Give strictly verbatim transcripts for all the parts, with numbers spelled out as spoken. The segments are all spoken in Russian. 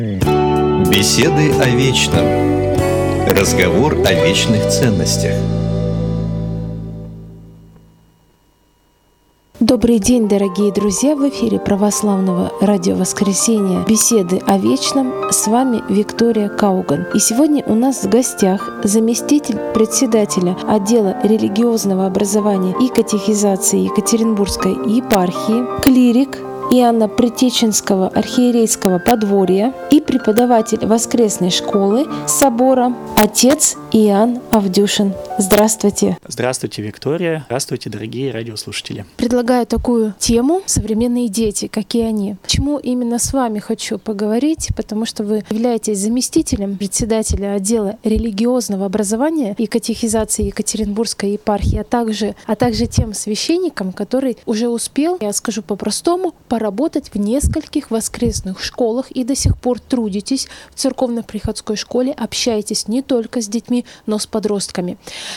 Беседы о вечном. Разговор о вечных ценностях. Добрый день, дорогие друзья! В эфире Православного радио Воскресения «Беседы о вечном». С вами Виктория Кауган. И сегодня у нас в гостях заместитель председателя отдела религиозного образования и катехизации Екатеринбургской епархии, клирик Иоанно-Предтеченского архиерейского подворья и преподаватель воскресной школы собора отец Иоанн Авдюшин. Здравствуйте. Здравствуйте, Виктория. Здравствуйте, дорогие радиослушатели. Предлагаю такую тему «Современные дети. Какие они?». Почему именно с вами хочу поговорить? Потому что вы являетесь заместителем председателя отдела религиозного образования и катехизации Екатеринбургской епархии, а также, а также тем священником, который уже успел, я скажу по-простому, поработать в нескольких воскресных школах и до сих пор трудитесь в церковно-приходской школе, общаетесь не только с детьми, но с подростками.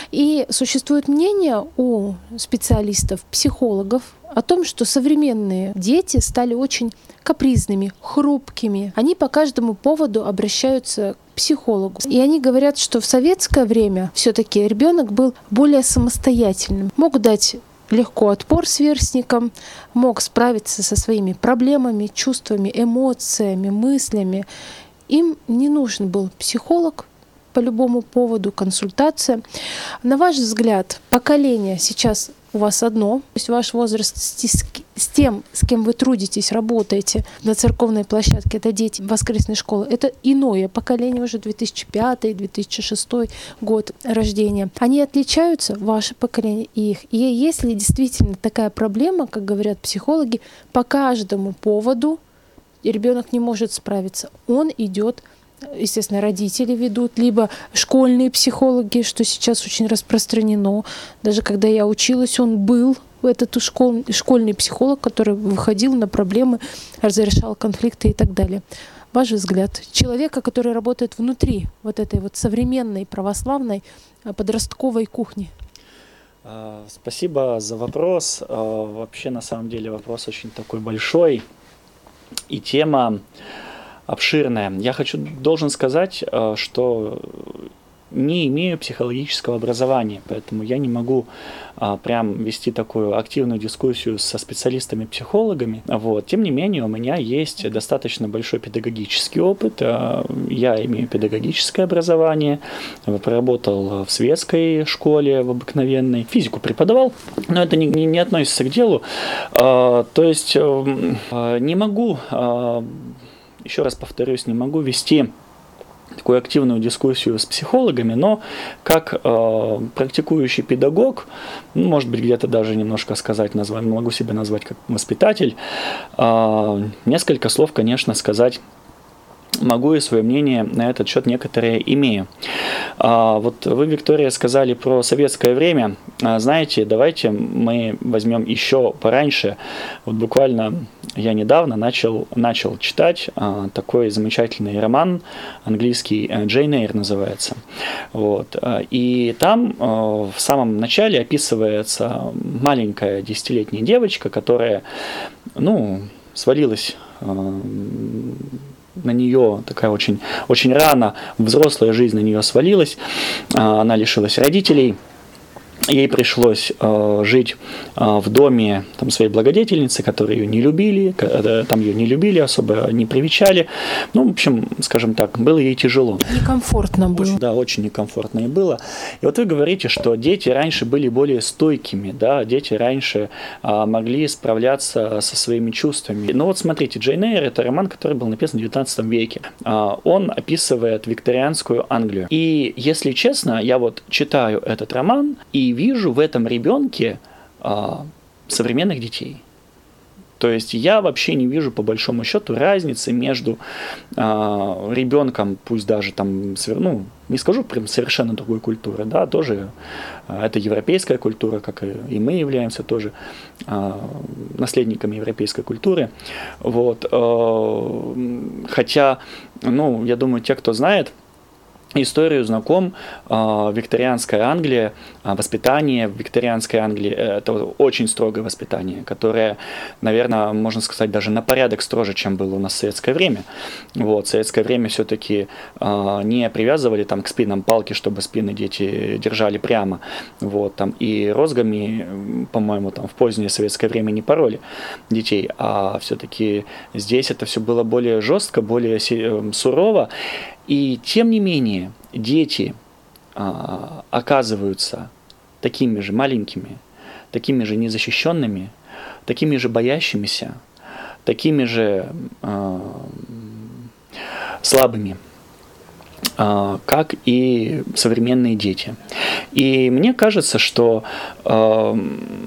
И существует мнение у специалистов, психологов о том, что современные дети стали очень капризными, хрупкими. Они по каждому поводу обращаются к психологу. И они говорят, что в советское время все-таки ребенок был более самостоятельным, мог дать легко отпор сверстникам, мог справиться со своими проблемами, чувствами, эмоциями, мыслями. Им не нужен был психолог по любому поводу, консультация. На ваш взгляд, поколение сейчас у вас одно, то есть ваш возраст с тем, с кем вы трудитесь, работаете на церковной площадке, это дети воскресной школы, это иное поколение, уже две тысячи пятый - две тысячи шестой год рождения. Они отличаются, ваше поколение и их? И есть ли действительно такая проблема, как говорят психологи, по каждому поводу ребенок не может справиться, он идет, естественно, родители ведут, либо школьные психологи, что сейчас очень распространено. Даже когда я училась, он был, этот школ, школьный психолог, который выходил на проблемы, разрешал конфликты и так далее. Ваш взгляд, человека, который работает внутри вот этой вот современной православной подростковой кухни? Спасибо за вопрос. Вообще, на самом деле, вопрос очень такой большой. И тема обширная. Я хочу, должен сказать, что не имею психологического образования, поэтому я не могу а, прям вести такую активную дискуссию со специалистами-психологами. Вот. Тем не менее, у меня есть достаточно большой педагогический опыт. А, я имею педагогическое образование, проработал в светской школе, в обыкновенной. Физику преподавал, но это не, не, не относится к делу. А, то есть а, не могу... А, Еще раз повторюсь, не могу вести такую активную дискуссию с психологами, но как э, практикующий педагог, ну, может быть, где-то даже немножко сказать, назвать, могу себя назвать как воспитатель, э, несколько слов, конечно, сказать могу, и свое мнение на этот счет некоторые имею. А, вот вы, Виктория, сказали про советское время. А, знаете, давайте мы возьмем еще пораньше. Вот буквально я недавно начал, начал читать а, такой замечательный роман, английский, «Джейн Эйр» называется. Вот. И там а, в самом начале описывается маленькая десятилетняя девочка, которая, ну, свалилась а, на нее, такая очень, очень рано взрослая жизнь на нее свалилась, она лишилась родителей, ей пришлось э, жить э, в доме там, своей благодетельницы, которые ее не любили, там ее не любили, особо не привечали. Ну, в общем, скажем так, было ей тяжело. Некомфортно было. Очень, да, очень некомфортно и было. И вот вы говорите, что дети раньше были более стойкими, да, дети раньше э, могли справляться со своими чувствами. Но вот смотрите, «Джейн Эйр» — это роман, который был написан в девятнадцатом веке. Э, он описывает викторианскую Англию. И, если честно, я вот читаю этот роман и вижу в этом ребенке а, современных детей. То есть я вообще не вижу по большому счету разницы между а, ребенком, пусть даже там, ну, не скажу прям совершенно другой культуры, да, тоже а, это европейская культура, как и, и мы являемся тоже а, наследниками европейской культуры. Вот, а, хотя, ну, я думаю, те, кто знает историю знаком, викторианская Англия, воспитание в викторианской Англии – это очень строгое воспитание, которое, наверное, можно сказать, даже на порядок строже, чем было у нас в советское время. Вот, в советское время все-таки не привязывали там к спинам палки, чтобы спины дети держали прямо, вот, там, и розгами, по-моему, там в позднее советское время не пороли детей, а все-таки здесь это все было более жестко, более сурово. И тем не менее, дети а, оказываются такими же маленькими, такими же незащищенными, такими же боящимися, такими же а, слабыми, а, как и современные дети. И мне кажется, что а,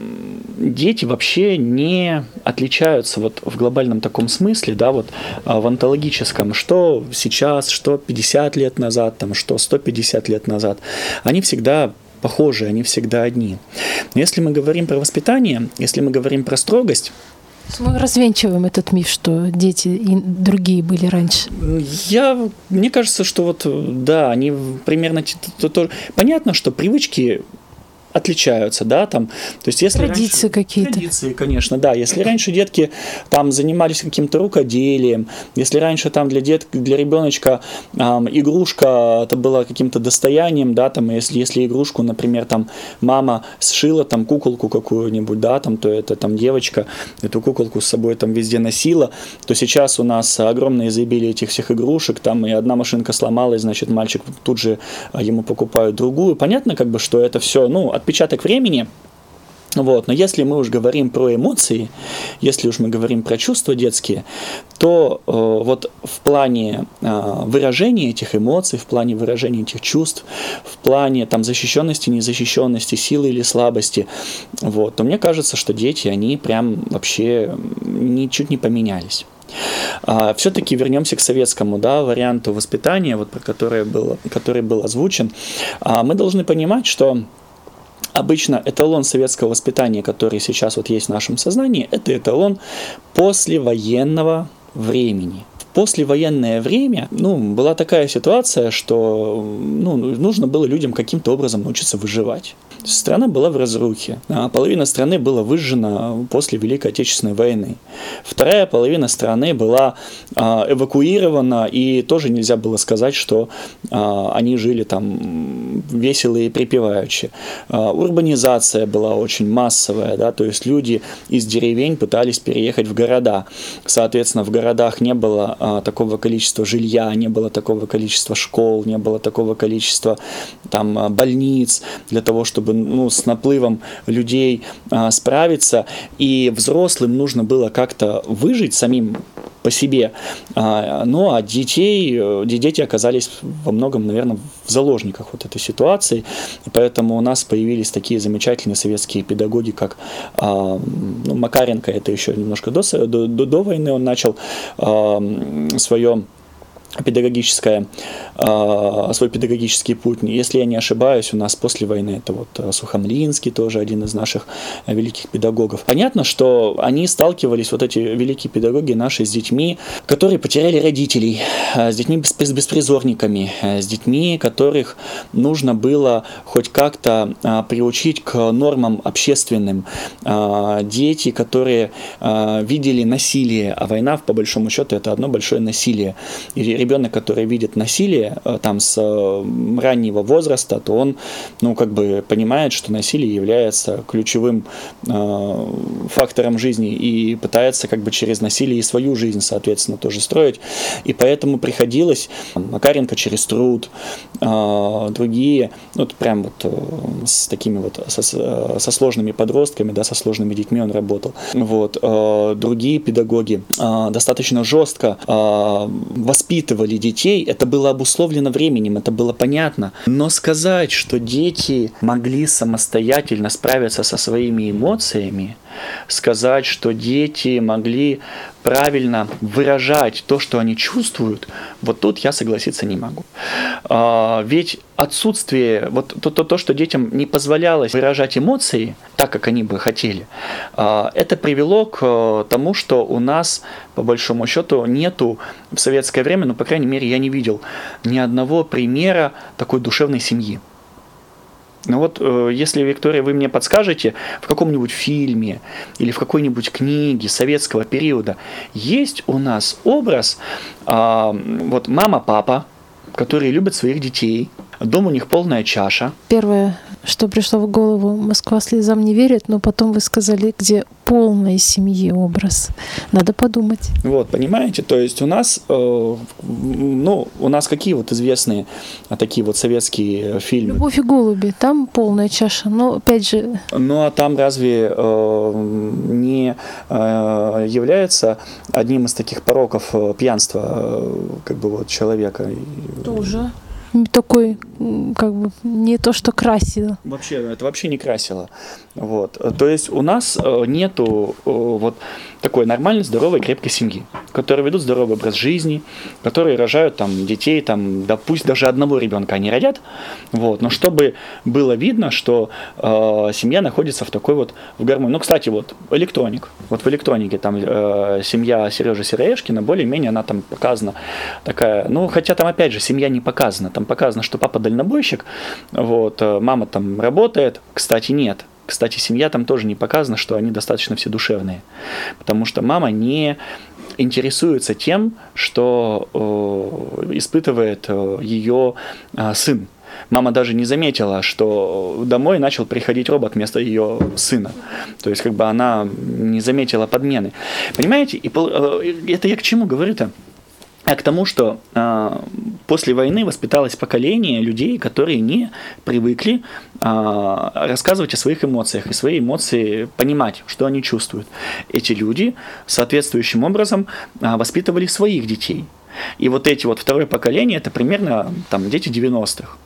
дети вообще не отличаются вот в глобальном таком смысле, да, вот в онтологическом, что сейчас, что пятьдесят лет назад, там, что сто пятьдесят лет назад. Они всегда похожи, они всегда одни. Но если мы говорим про воспитание, если мы говорим про строгость, мы развенчиваем этот миф, что дети и другие были раньше. Я, мне кажется, что вот, да, они примерно... То, то, понятно, что привычки отличаются, да, там, то есть если традиции раньше, какие-то. Традиции, конечно, да. Если раньше детки там занимались каким-то рукоделием, если раньше там для дет, для ребеночка эм, игрушка это было каким-то достоянием, да, там, если, если игрушку, например, там мама сшила там куколку какую-нибудь, да, там, то это там девочка эту куколку с собой там везде носила, то сейчас у нас огромное изобилие этих всех игрушек, там и одна машинка сломалась, значит, мальчик тут же ему покупают другую. Понятно, как бы, что это все, ну, отпечаток времени. Вот. Но если мы уж говорим про эмоции, если уж мы говорим про чувства детские, то э, вот в плане э, выражения этих эмоций, в плане выражения этих чувств, в плане там, защищенности, незащищенности, силы или слабости, вот, то мне кажется, что дети, они прям вообще ничуть не поменялись. А, все-таки вернемся к советскому, да, варианту воспитания, вот, про который был, который был озвучен. А, мы должны понимать, что обычно эталон советского воспитания, который сейчас вот есть в нашем сознании, это эталон послевоенного времени. В послевоенное время, ну, была такая ситуация, что, ну, нужно было людям каким-то образом научиться выживать. Страна была в разрухе. Половина страны была выжжена после Великой Отечественной войны. Вторая половина страны была эвакуирована, и тоже нельзя было сказать, что они жили там весело и припеваючи. Урбанизация была очень массовая, да, то есть люди из деревень пытались переехать в города. Соответственно, в городах не было такого количества жилья, не было такого количества школ, не было такого количества там больниц для того, чтобы, ну, с наплывом людей а, справиться, и взрослым нужно было как-то выжить самим по себе, а, ну а детей, дети оказались во многом, наверное, в заложниках вот этой ситуации, и поэтому у нас появились такие замечательные советские педагоги, как а, ну, Макаренко, это еще немножко до, до, до войны он начал а, свое педагогическое, свой педагогический путь. Если я не ошибаюсь, у нас после войны это вот Сухомлинский, тоже один из наших великих педагогов. Понятно, что они сталкивались, вот эти великие педагоги наши, с детьми, которые потеряли родителей, с детьми с беспризорниками, с детьми, которых нужно было хоть как-то приучить к нормам общественным. Дети, которые видели насилие, а война, по большому счету, это одно большое насилие. И ребенок, который видит насилие там с раннего возраста, то он, ну, как бы понимает, что насилие является ключевым э, фактором жизни и пытается как бы через насилие и свою жизнь, соответственно, тоже строить. И поэтому приходилось Макаренко через труд, э, другие, ну, вот прям вот э, с такими вот, со, со сложными подростками, да, со сложными детьми он работал. Вот. Э, другие педагоги э, достаточно жестко э, воспитывали детей, это было обусловлено временем, это было понятно. Но сказать, что дети могли самостоятельно справиться со своими эмоциями, сказать, что дети могли правильно выражать то, что они чувствуют, вот тут я согласиться не могу. А, ведь отсутствие, вот то, то, то, что детям не позволялось выражать эмоции так, как они бы хотели, а, это привело к тому, что у нас, по большому счету, нету в советское время, ну, по крайней мере, я не видел ни одного примера такой душевной семьи. Ну вот, если, Виктория, вы мне подскажете, в каком-нибудь фильме или в какой-нибудь книге советского периода есть у нас образ, а, вот мама-папа, которые любят своих детей, дом у них полная чаша. Первое, что пришло в голову, Москва слезам не верит, но потом вы сказали, где полной семьи образ. Надо подумать. Вот, понимаете, то есть у нас, э, ну, у нас какие вот известные а, такие вот советские фильмы? «Любовь и голуби», там полная чаша, но опять же... Ну, а там разве э, не э, является одним из таких пороков пьянства, э, как бы вот человека? Тоже. Такой, как бы, не то, что красило. Вообще, это вообще не красило. Вот. То есть у нас нету вот такой нормальной, здоровой, крепкой семьи, которые ведут здоровый образ жизни, которые рожают там детей, там, да пусть даже одного ребенка они родят, вот, но чтобы было видно, что э, семья находится в такой вот в гармонии. Ну, кстати, вот электроник. Вот в электронике там э, семья Сережи Сероежкина, более-менее она там показана такая, ну, хотя там опять же семья не показана, там показано, что папа дальнобойщик, вот, мама там работает, кстати, нет. Кстати, семья там тоже не показана, что они достаточно все душевные, потому что мама не интересуется тем, что э, испытывает э, ее э, сын. Мама даже не заметила, что домой начал приходить робот вместо ее сына. То есть, как бы она не заметила подмены. Понимаете? И э, это я к чему говорю-то? А к тому, что э, после войны воспиталось поколение людей, которые не привыкли э, рассказывать о своих эмоциях и свои эмоции понимать, что они чувствуют. Эти люди соответствующим образом э, воспитывали своих детей. И вот эти вот второе поколение, это примерно там, дети девяностых.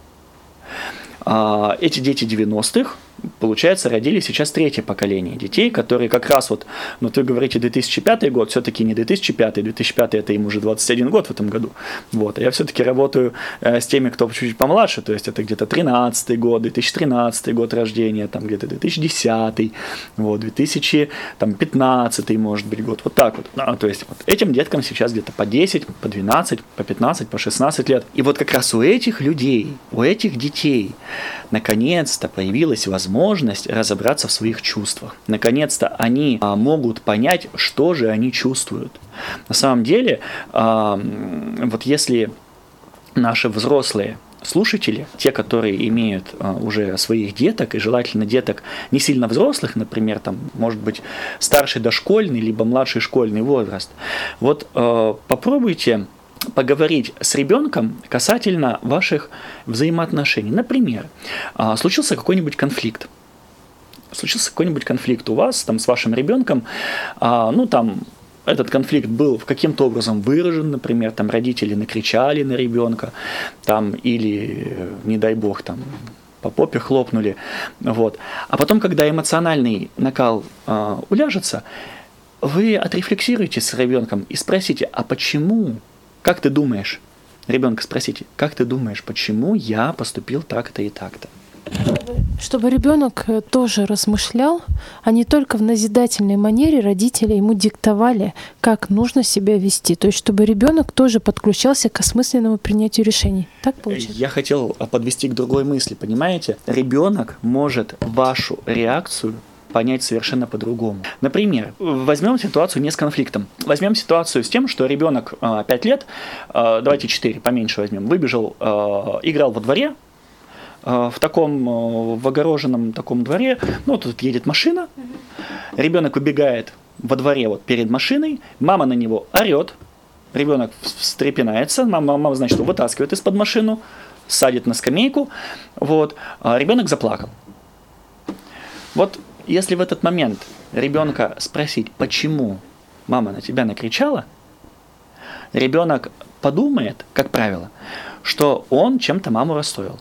Э, эти дети девяностых, получается, родили сейчас третье поколение детей, которые как раз вот, ну, вы говорите две тысячи пятый год, все-таки не две тысячи пятый, две тысячи пятый это им уже двадцать один год в этом году, вот, а я все-таки работаю э, с теми, кто чуть-чуть помладше, то есть это где-то тринадцатый год, две тысячи тринадцатый год рождения, там где-то две тысячи десятый, вот, две тысячи пятнадцатый, может быть, год, вот так вот, а, то есть вот этим деткам сейчас где-то по десять, по двенадцать, по пятнадцать, по шестнадцать лет, и вот как раз у этих людей, у этих детей наконец-то появилась возможность возможность разобраться в своих чувствах. Наконец-то они а, могут понять, что же они чувствуют. На самом деле, а, вот если наши взрослые слушатели, те, которые имеют а, уже своих деток, и желательно деток не сильно взрослых, например, там, может быть, старший дошкольный, либо младший школьный возраст, вот а, попробуйте поговорить с ребенком касательно ваших взаимоотношений. Например, случился какой-нибудь конфликт. Случился какой-нибудь конфликт у вас там, с вашим ребенком. Ну, там, этот конфликт был каким-то образом выражен, например, там родители накричали на ребенка, там, или, не дай бог, там, по попе хлопнули. Вот. А потом, когда эмоциональный накал э, уляжется, вы отрефлексируете с ребенком и спросите, а почему? Как ты думаешь? Ребенка спросите, как ты думаешь, почему я поступил так-то и так-то? Чтобы ребенок тоже размышлял, а не только в назидательной манере родители ему диктовали, как нужно себя вести. То есть, чтобы ребенок тоже подключался к осмысленному принятию решений. Так получается? Я хотел подвести к другой мысли, понимаете? Ребенок может вашу реакцию понять совершенно по-другому. Например, возьмем ситуацию не с конфликтом. Возьмем ситуацию с тем, что ребенок пять лет, давайте четыре, поменьше возьмем, выбежал, играл во дворе, в таком, в огороженном таком дворе, ну, тут едет машина, ребенок выбегает во дворе вот перед машиной, мама на него орет, ребенок встрепенается, мама, мама, значит, вытаскивает из-под машину, садит на скамейку, вот, а ребенок заплакал. Вот если в этот момент ребенка спросить, почему мама на тебя накричала, ребенок подумает, как правило, что он чем-то маму расстроил.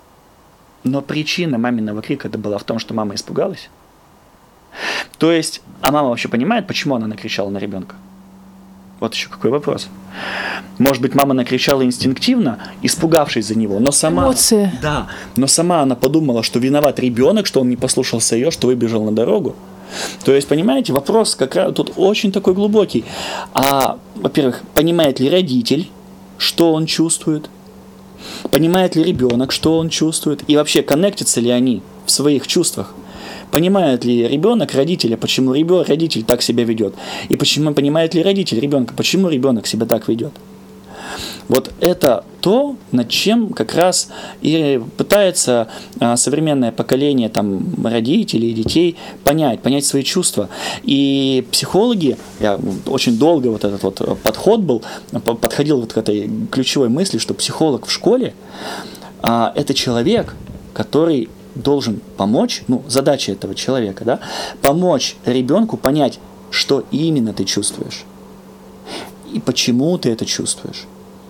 Но причина маминого крика была в том, что мама испугалась. То есть, а мама вообще понимает, почему она накричала на ребенка? Вот еще какой вопрос. Может быть, мама накричала инстинктивно, испугавшись за него, но сама... Эмоции. Да, но сама она подумала, что виноват ребенок, что он не послушался ее, что выбежал на дорогу. То есть, понимаете, вопрос как раз тут очень такой глубокий. А, во-первых, понимает ли родитель, что он чувствует? Понимает ли ребенок, что он чувствует? И вообще, коннектятся ли они в своих чувствах? Понимает ли ребенок родителя, почему ребенок, родитель так себя ведет? И почему понимает ли родитель ребенка, почему ребенок себя так ведет? Вот это то, над чем как раз и пытается а, современное поколение там, родителей и детей понять, понять свои чувства. И психологи, я очень долго вот этот вот подход был, подходил вот к этой ключевой мысли, что психолог в школе а, это человек, который должен помочь, ну, задача этого человека, да, помочь ребенку понять, что именно ты чувствуешь и почему ты это чувствуешь.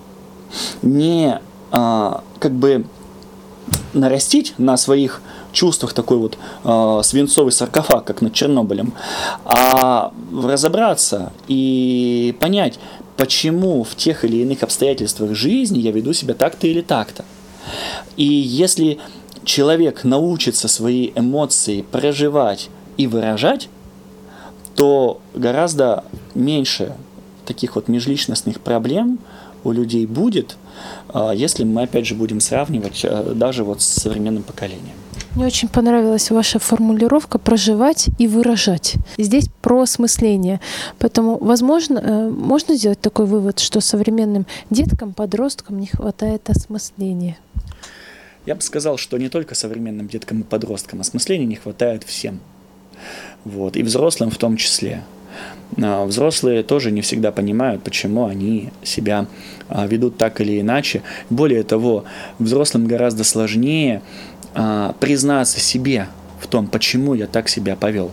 Не а, как бы нарастить на своих чувствах такой вот а, свинцовый саркофаг, как над Чернобылем, а разобраться и понять, почему в тех или иных обстоятельствах жизни я веду себя так-то или так-то. И если человек научится свои эмоции проживать и выражать, то гораздо меньше таких вот межличностных проблем у людей будет, если мы, опять же, будем сравнивать даже вот с современным поколением. Мне очень понравилась ваша формулировка «проживать и выражать». Здесь про осмысление. Поэтому, возможно, можно сделать такой вывод, что современным деткам, подросткам не хватает осмысления. Я бы сказал, что не только современным деткам и подросткам, осмысления не хватает всем. Вот. И взрослым в том числе. А взрослые тоже не всегда понимают, почему они себя а, ведут так или иначе. Более того, взрослым гораздо сложнее а, признаться себе в том, почему я так себя повел.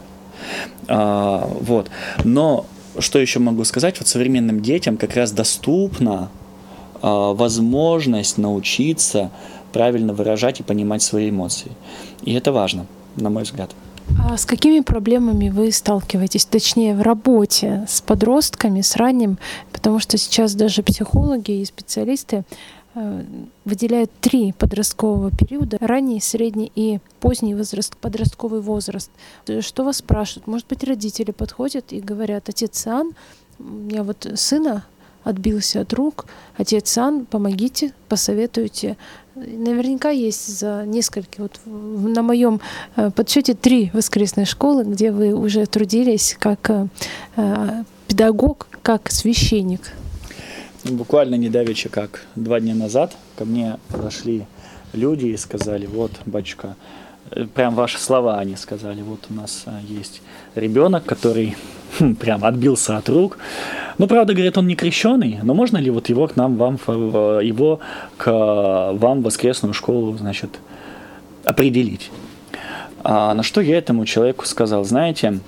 А, вот. Но что еще могу сказать? Вот современным детям как раз доступна а, возможность научиться правильно выражать и понимать свои эмоции. И это важно, на мой взгляд. А с какими проблемами вы сталкиваетесь, точнее, в работе с подростками, с ранним? Потому что сейчас даже психологи и специалисты выделяют три подросткового периода: ранний, средний и поздний возраст, подростковый возраст. Что вас спрашивают? Может быть, родители подходят и говорят: отец Ан, у меня вот сына отбился от рук, отец Ан, помогите, посоветуйте. Наверняка есть за несколько, вот на моем подсчете три воскресные школы, где вы уже трудились как педагог, как священник. Буквально недавеча, как два дня назад, ко мне подошли люди и сказали: вот, батюшка, прям ваши слова они сказали, вот у нас есть ребенок, который хм, прям отбился от рук. Ну, правда, говорит, он не крещеный, но можно ли вот его к нам, вам, его к вам в воскресную школу, значит, определить? А на что я этому человеку сказал: знаете,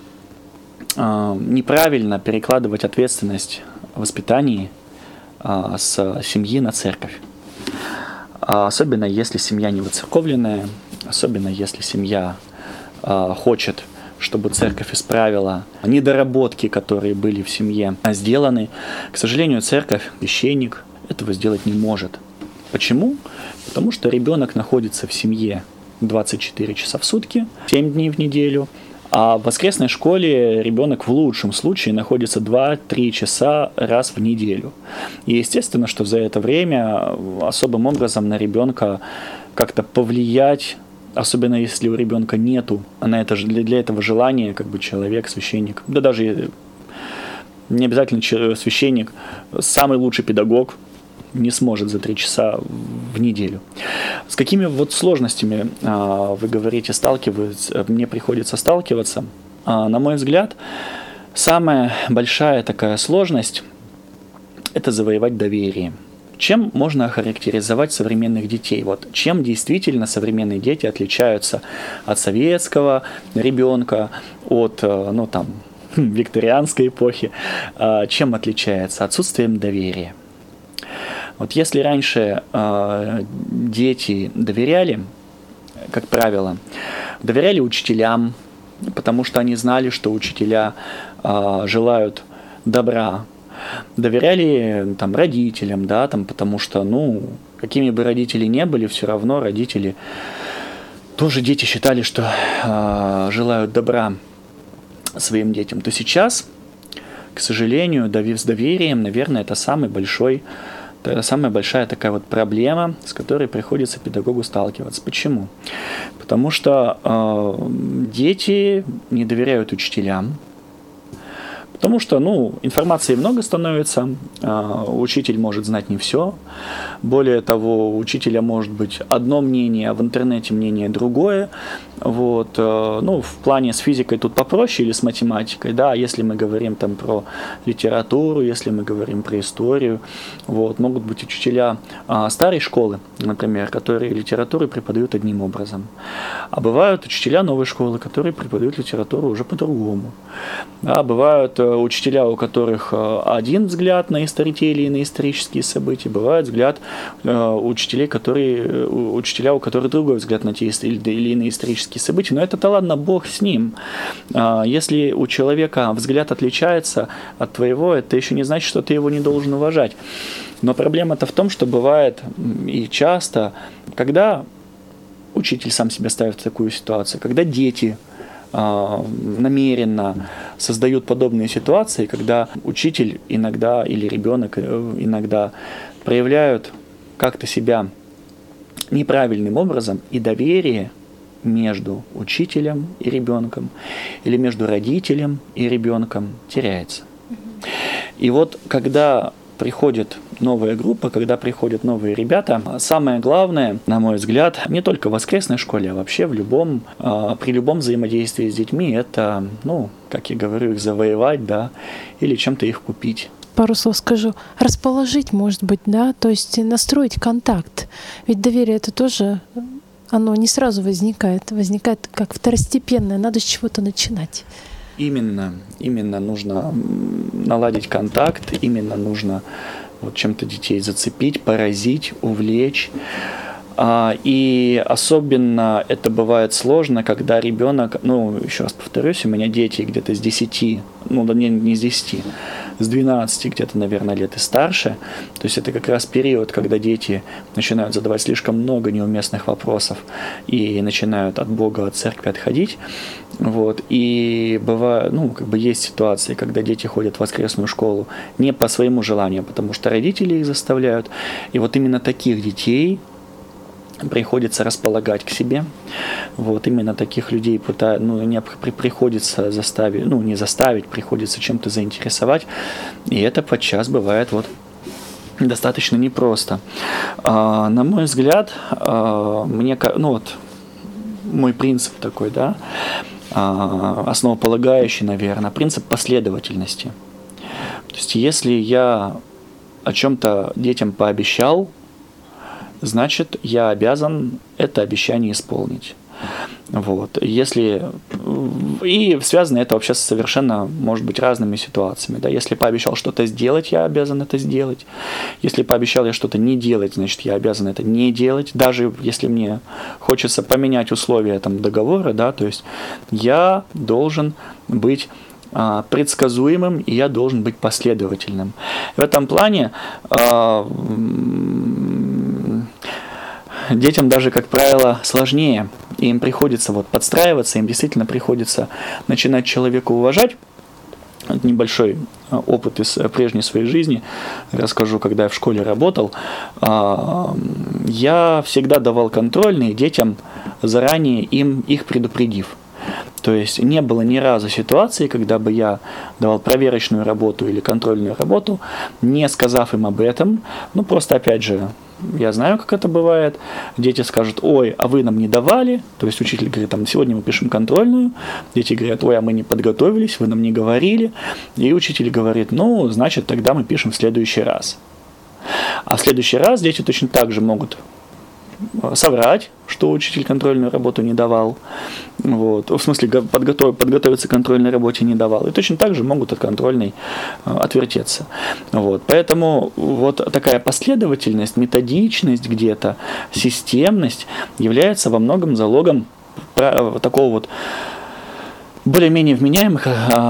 неправильно перекладывать ответственность в воспитании с семьи на церковь. Особенно если семья не воцерковленная, особенно если семья хочет, чтобы церковь исправила недоработки, которые были в семье сделаны. К сожалению, церковь, священник этого сделать не может. Почему? Потому что ребенок находится в семье двадцать четыре часа в сутки, семь дней в неделю, а в воскресной школе ребенок в лучшем случае находится два-три часа раз в неделю. И естественно, что за это время особым образом на ребенка как-то повлиять, особенно если у ребенка нету на это, для, для этого желания, как бы человек, священник, да даже не обязательно священник, самый лучший педагог не сможет за три часа в неделю. С какими вот сложностями, а, вы говорите, сталкиваются, мне приходится сталкиваться? А, на мой взгляд, самая большая такая сложность – это завоевать доверие. Чем можно охарактеризовать современных детей? Вот чем действительно современные дети отличаются от советского ребенка, от, ну, там, викторианской эпохи? Чем отличается? Отсутствием доверия. Вот если раньше э, дети доверяли, как правило, доверяли учителям, потому что они знали, что учителя э, желают добра доверяли там, родителям, да, там, потому что, ну, какими бы родители ни были, все равно родители, тоже дети считали, что э, желают добра своим детям, то сейчас, к сожалению, с доверием, наверное, это самый большой, это самая большая такая вот проблема, с которой приходится педагогу сталкиваться. Почему? Потому что э, дети не доверяют учителям, потому что, ну, информации много становится, э, учитель может знать не все. Более того, у учителя может быть одно мнение, а в интернете мнение другое. Вот, э, ну, в плане с физикой тут попроще или с математикой, да, если мы говорим там про литературу, если мы говорим про историю, вот, могут быть учителя э, старой школы, например, которые литературу преподают одним образом. А бывают учителя новой школы, которые преподают литературу уже по-другому. Да, бывают э, учителя, у которых э, один взгляд на истории или на исторические события, бывает взгляд э, учителей, которые, учителя, у которых другой взгляд на те или иные исторические события, но это-то ладно, Бог с ним. Если у человека взгляд отличается от твоего, это еще не значит, что ты его не должен уважать. Но проблема-то в том, что бывает и часто, когда учитель сам себя ставит в такую ситуацию, когда дети намеренно создают подобные ситуации, когда учитель иногда или ребенок иногда проявляют как-то себя неправильным образом, и доверие между учителем и ребенком или между родителем и ребенком теряется. И вот когда приходит новая группа, когда приходят новые ребята, самое главное, на мой взгляд, не только в воскресной школе, а вообще в любом, при любом взаимодействии с детьми, это, ну, как я говорю, их завоевать, да, или чем-то их купить. Пару слов скажу. Расположить, может быть, да, то есть настроить контакт. Ведь доверие это тоже, оно не сразу возникает, возникает как второстепенное, надо с чего-то начинать. Именно, именно нужно наладить контакт, именно нужно вот чем-то детей зацепить, поразить, увлечь. И особенно это бывает сложно, когда ребенок, ну, еще раз повторюсь, у меня дети где-то с десяти, ну, не, не с десяти, с двенадцати где-то, наверное, лет и старше. То есть это как раз период, когда дети начинают задавать слишком много неуместных вопросов и начинают от Бога, от церкви отходить. Вот. И бывает, ну, как бы есть ситуации, когда дети ходят в воскресную школу не по своему желанию, потому что родители их заставляют. И вот именно таких детей приходится располагать к себе. Вот именно таких людей пыта, ну, не, при, приходится заставить, ну, не заставить, приходится чем-то заинтересовать. И это подчас бывает вот достаточно непросто. А, на мой взгляд, а, мне, ну вот, мой принцип такой, да, а, основополагающий, наверное, принцип последовательности. То есть, если я о чем-то детям пообещал, значит, я обязан это обещание исполнить. Вот. Если... И связано это вообще с совершенно, может быть, разными ситуациями. Да? Если пообещал что-то сделать, я обязан это сделать. Если пообещал я что-то не делать, значит, я обязан это не делать. Даже если мне хочется поменять условия там, договора, да, то есть я должен быть а, предсказуемым, и я должен быть последовательным. В этом плане а, детям даже, как правило, сложнее. И им приходится вот подстраиваться, им действительно приходится начинать человека уважать. Это небольшой опыт из прежней своей жизни. Расскажу, когда я в школе работал. Я всегда давал контрольные детям, заранее им их предупредив. То есть не было ни разу ситуации, когда бы я давал проверочную работу или контрольную работу, не сказав им об этом. Ну, просто, опять же, я знаю, как это бывает. Дети скажут: ой, а вы нам не давали. То есть учитель говорит: там, сегодня мы пишем контрольную. Дети говорят: ой, а мы не подготовились, вы нам не говорили. И учитель говорит: ну, значит, тогда мы пишем в следующий раз. А в следующий раз дети точно так же могут соврать, что учитель контрольную работу не давал. Вот. В смысле, подготов, подготовиться к контрольной работе не давал. И точно так же могут от контрольной отвертеться. Вот. Поэтому вот такая последовательность, методичность где-то, системность является во многом залогом такого вот более-менее вменяемых,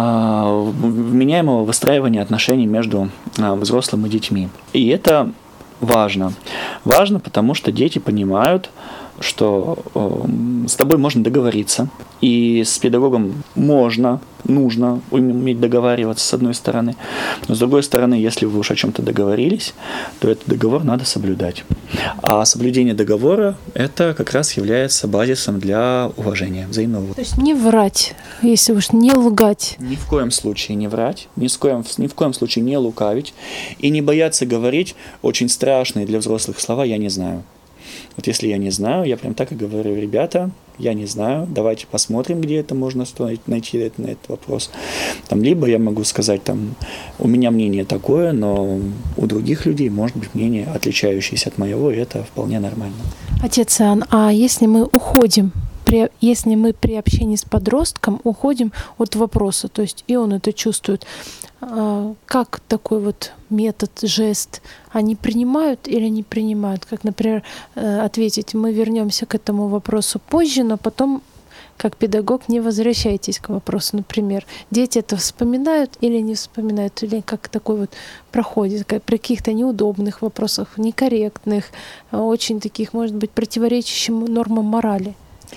вменяемого выстраивания отношений между взрослым и детьми. И это важно. Важно, потому что дети понимают, что э, с тобой можно договориться, и с педагогом можно, нужно уметь договариваться, с одной стороны, но с другой стороны, если вы уж о чем-то договорились, то этот договор надо соблюдать. А соблюдение договора – это как раз является базисом для уважения, взаимного. То есть не врать, если уж не лгать. Ни в коем случае не врать, ни в коем, ни в коем случае не лукавить и не бояться говорить очень страшные для взрослых слова «я не знаю». Вот если я не знаю, я прям так и говорю: ребята, я не знаю, давайте посмотрим, где это можно найти на этот вопрос. Там, либо я могу сказать, там, у меня мнение такое, но у других людей может быть мнение, отличающееся от моего, и это вполне нормально. Отец Иоанн, а если мы уходим, при, если мы при общении с подростком уходим от вопроса, то есть и он это чувствует, как такой вот метод, жест, они принимают или не принимают? Как, например, ответить: мы вернемся к этому вопросу позже, но потом, как педагог, не возвращайтесь к вопросу. Например, дети это вспоминают или не вспоминают, или как такой вот проходит, как при каких-то неудобных вопросах, некорректных, очень таких, может быть, противоречащих нормам морали.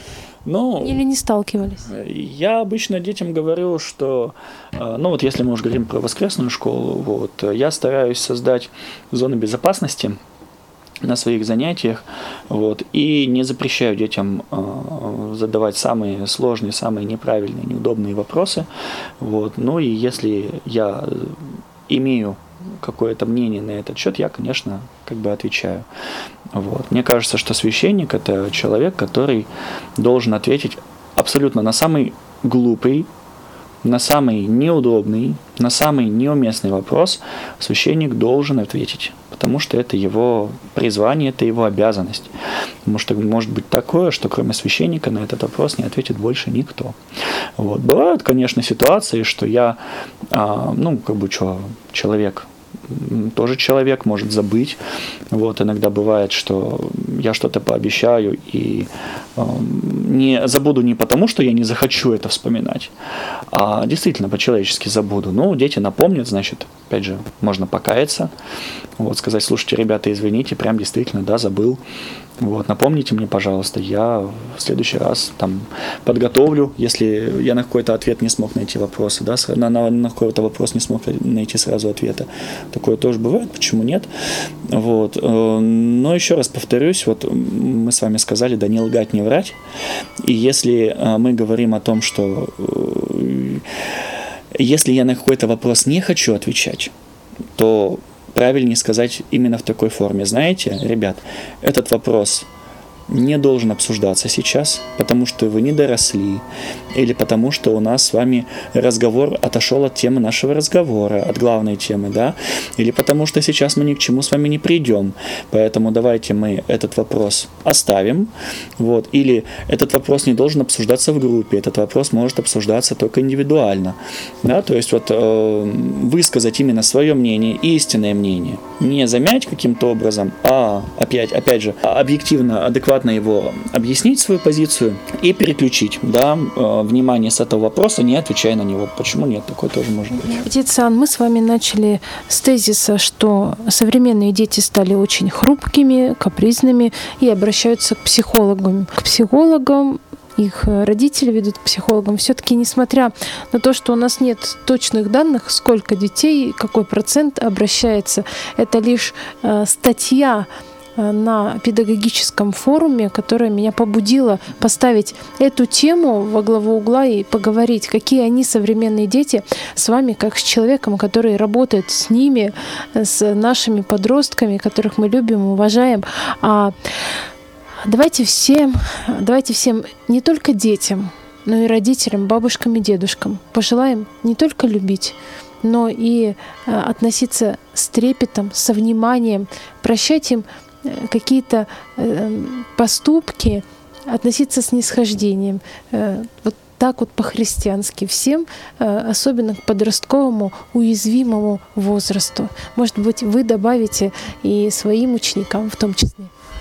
Ну, или не сталкивались? Я обычно детям говорю, что, ну вот если мы уже говорим про воскресную школу, вот, я стараюсь создать зоны безопасности на своих занятиях, вот, и не запрещаю детям э, задавать самые сложные, самые неправильные, неудобные вопросы. Вот, ну и если я имею какое-то мнение на этот счет, я, конечно, как бы отвечаю. Вот. Мне кажется, что священник – это человек, который должен ответить абсолютно на самый глупый, на самый неудобный, на самый неуместный вопрос. Священник должен ответить, потому что это его призвание, это его обязанность. Потому что может быть такое, что кроме священника на этот вопрос не ответит больше никто. Вот. Бывают, конечно, ситуации, что я, а, ну, как бы, что, человек, тоже человек, может забыть. Вот, иногда бывает, что я что-то пообещаю и э, не забуду не потому, что я не захочу это вспоминать, а действительно по-человечески забуду. Ну, дети напомнят, значит, опять же, можно покаяться, вот, сказать: слушайте, ребята, извините, прям действительно, да, забыл. Вот, напомните мне, пожалуйста, я в следующий раз там подготовлю, если я на какой-то ответ не смог найти вопросы, да, на, на, на какой-то вопрос не смог найти сразу ответа. Такое тоже бывает, почему нет? Вот. Но еще раз повторюсь, вот мы с вами сказали, да, не лгать, не врать. И если мы говорим о том, что если я на какой-то вопрос не хочу отвечать, то правильнее сказать именно в такой форме: знаете, ребят, этот вопрос не должен обсуждаться сейчас, потому что вы не доросли, или потому что у нас с вами разговор отошел от темы нашего разговора, от главной темы, да, или потому что сейчас мы ни к чему с вами не придем, поэтому давайте мы этот вопрос оставим, вот, или этот вопрос не должен обсуждаться в группе, этот вопрос может обсуждаться только индивидуально, да, то есть вот э, высказать именно свое мнение, истинное мнение, не замять каким-то образом, а опять, опять же, объективно, адекватно его объяснить свою позицию и переключить, да, внимание с этого вопроса, не отвечая на него. Почему нет? Такое тоже можно быть. Отец Иоанн, мы с вами начали с тезиса, что современные дети стали очень хрупкими, капризными и обращаются к психологам. К психологам их родители ведут к психологам. Все-таки, несмотря на то, что у нас нет точных данных, сколько детей, какой процент обращается, это лишь э, статья на педагогическом форуме, которая меня побудила поставить эту тему во главу угла и поговорить, какие они, современные дети, с вами, как с человеком, который работает с ними, с нашими подростками, которых мы любим, уважаем. А давайте всем, давайте всем, не только детям, но и родителям, бабушкам и дедушкам пожелаем не только любить, но и относиться с трепетом, со вниманием, прощать им какие-то поступки, относиться с снисхождением. Вот так вот по-христиански всем, особенно к подростковому уязвимому возрасту. Может быть, вы добавите и своим ученикам в том числе.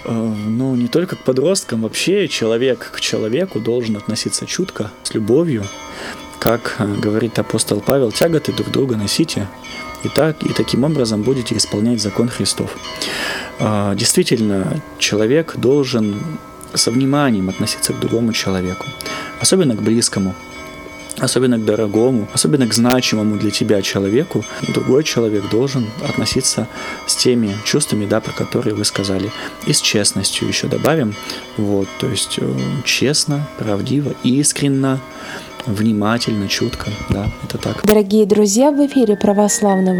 Ну, не только к подросткам, вообще человек к человеку должен относиться чутко, с любовью. Как говорит апостол Павел, тяготы друг друга носите, и, так, и таким образом будете исполнять закон Христов. Действительно, человек должен со вниманием относиться к другому человеку, особенно к близкому, особенно к дорогому, особенно к значимому для тебя человеку. Другой человек должен относиться с теми чувствами, да, про которые вы сказали, и с честностью еще добавим. Вот, то есть честно, правдиво, искренно, внимательно, чутко, да, это так. Дорогие друзья, в эфире Православного